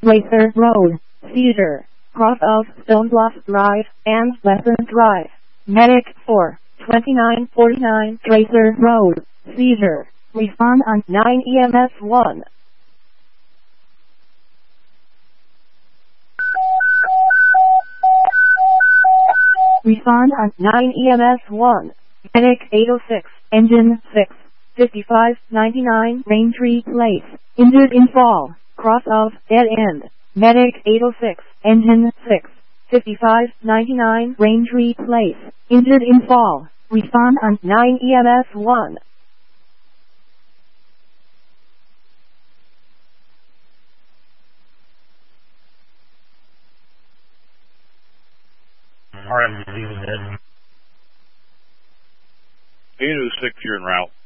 Racer Road, Cedar, cross of Stone Bluff Drive and Pleasant Drive. Medic 4, 2949 Racer Road, Cedar. Respond on 9 EMS 1. Respond on 9 EMS 1. Medic 806, Engine 6, 5599 Raintree Place. Injured in fall, cross of dead end. Medic 806, Engine 6, 5599 Raintree Place. Injured in fall. Respond on 9 EMS 1. Alright, I'm leaving it. 806, you're en route.